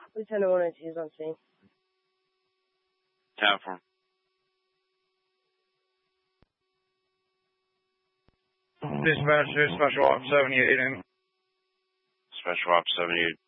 Lieutenant 102 is on scene. Tap for him. Dispatcher, Special Ops 78 in. Special Ops 78.